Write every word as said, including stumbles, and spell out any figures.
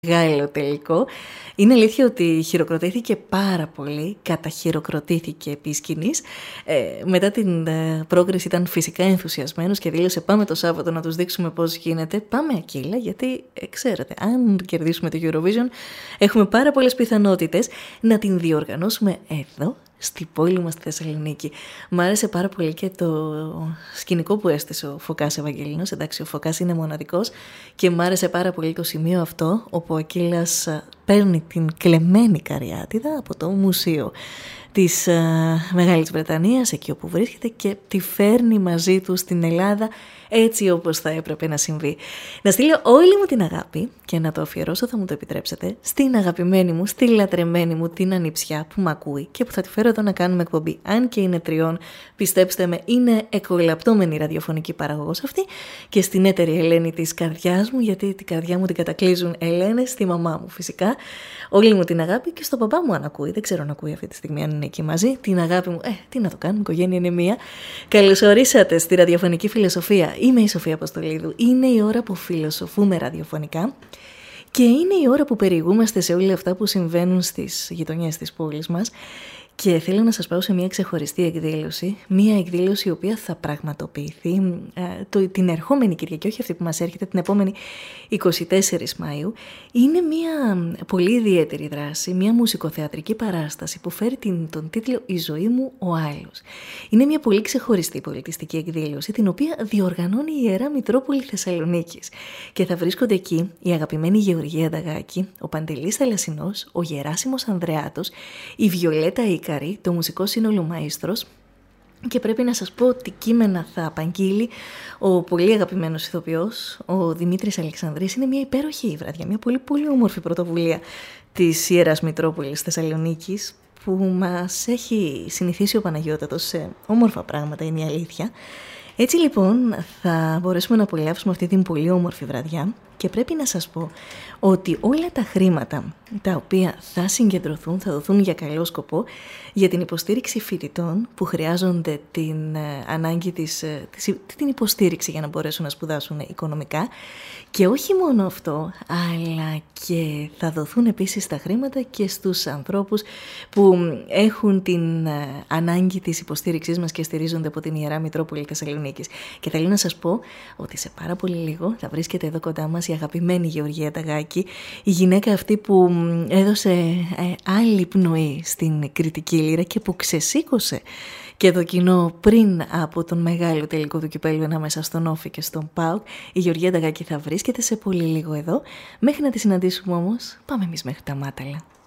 μεγάλο τελικό. Είναι αλήθεια ότι χειροκροτήθηκε πάρα πολύ, καταχειροκροτήθηκε επί σκηνής. Ε, μετά την ε, πρόκριση ήταν φυσικά ενθουσιασμένος και δήλωσε πάμε το Σάββατο να τους δείξουμε πώς γίνεται. Πάμε Ακύλα, γιατί ε, ξέρετε, αν κερδίσουμε το Eurovision έχουμε πάρα πολλές πιθανότητες να την διοργανώσουμε εδώ στη πόλη μας στη Θεσσαλονίκη. Μ' άρεσε πάρα πολύ και το σκηνικό που έστησε ο Φωκάς Ευαγγελίνος. Εντάξει, ο Φωκάς είναι μοναδικός και μ' άρεσε πάρα πολύ το σημείο αυτό όπου ο Ακύλας παίρνει την κλεμμένη καριάτιδα από το μουσείο της uh, Μεγάλης Βρετανίας, εκεί όπου βρίσκεται, και τη φέρνει μαζί του στην Ελλάδα έτσι όπως θα έπρεπε να συμβεί. Να στείλω όλη μου την αγάπη και να το αφιερώσω, θα μου το επιτρέψετε, στην αγαπημένη μου, στη λατρεμένη μου την Ανιψιά που μ' ακούει και που θα τη φέρω εδώ να κάνουμε εκπομπή. Αν και είναι τριών, πιστέψτε με, είναι εκολαπτώμενη ραδιοφωνική παραγωγός αυτή, και στην έτερη Ελένη της καρδιάς μου, γιατί την καρδιά μου την κατακλείζουν Ελένες, στη μαμά μου φυσικά. Όλη μου την αγάπη και στον παπά μου αν ακούει, δεν ξέρω αν ακούει αυτή τη στιγμή, αν είναι εκεί μαζί. Την αγάπη μου, ε, τι να το κάνουμε, η οικογένεια είναι μία. Καλώς ορίσατε στη ραδιοφωνική φιλοσοφία. Είμαι η Σοφία Αποστολίδου. Είναι η ώρα που φιλοσοφούμε ραδιοφωνικά και είναι η ώρα που περιηγούμαστε σε όλα αυτά που συμβαίνουν στις γειτονιές της πόλης μας. Και θέλω να σας πάω σε μια ξεχωριστή εκδήλωση, μια εκδήλωση η οποία θα πραγματοποιηθεί ε, το, την ερχόμενη Κυριακή, όχι αυτή που μας έρχεται, την επόμενη εικοστή τέταρτη Μαΐου. Είναι μια πολύ ιδιαίτερη δράση, μια μουσικοθεατρική παράσταση που φέρει την, τον τίτλο «Η ζωή μου ο άλλος». Είναι μια πολύ ξεχωριστή πολιτιστική εκδήλωση, την οποία διοργανώνει η Ιερά Μητρόπολη Θεσσαλονίκης. Και θα βρίσκονται εκεί η αγαπημένη Γεωργία Νταγάκη, ο Παντελής Θαλασσινός, ο Γεράσιμος Ανδρεάτος, η Βιολέτα Ίκαρη, το μουσικό σύνολο Μαΐστρος, και πρέπει να σας πω ότι κείμενα θα απαγγείλει ο πολύ αγαπημένος ηθοποιός, ο Δημήτρης Αλεξανδρής. Είναι μια υπέροχη βραδιά, μια πολύ πολύ όμορφη πρωτοβουλία της Ιεράς Μητρόπολης Θεσσαλονίκης, που μας έχει συνηθίσει ο Παναγιώτατος σε όμορφα πράγματα, είναι η αλήθεια. Έτσι λοιπόν θα μπορέσουμε να απολαύσουμε αυτή την πολύ όμορφη βραδιά, και πρέπει να σας πω ότι όλα τα χρήματα τα οποία θα συγκεντρωθούν θα δοθούν για καλό σκοπό, για την υποστήριξη φοιτητών που χρειάζονται την ε, ανάγκη της, ε, της, την υποστήριξη για να μπορέσουν να σπουδάσουν οικονομικά. Και όχι μόνο αυτό, αλλά και θα δοθούν επίσης τα χρήματα και στους ανθρώπους που έχουν την ε, ανάγκη της υποστήριξής μας και στηρίζονται από την Ιερά Μητρόπολη Θεσσαλονίκης. Και θέλω να σας πω ότι σε πάρα πολύ λίγο θα βρίσκεται εδώ κοντά μας η αγαπημένη Γεωργία Νταγάκη, η γυναίκα αυτή που έδωσε ε, άλλη πνοή στην κριτική λύρα και που ξεσήκωσε και το κοινό πριν από τον μεγάλο τελικό του κυπέλλου ανάμεσα στον Όφη και στον ΠΑΟΚ. Η Γεωργία Νταγάκη θα βρίσκεται σε πολύ λίγο εδώ. Μέχρι να τη συναντήσουμε όμως, πάμε εμείς μέχρι τα Μάταλα.